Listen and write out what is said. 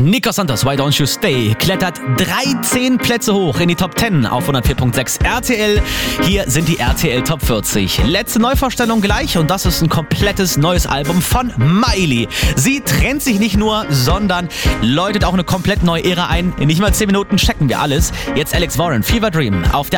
Nico Santos, Why Don't You Stay, klettert 13 Plätze hoch in die Top 10 auf 104.6 RTL. Hier sind die RTL Top 40. Letzte Neuvorstellung gleich und das ist ein komplettes neues Album von Miley. Sie trennt sich nicht nur, sondern läutet auch eine komplett neue Ära ein. In nicht mal 10 Minuten checken wir alles. Jetzt Alex Warren, Fever Dream auf der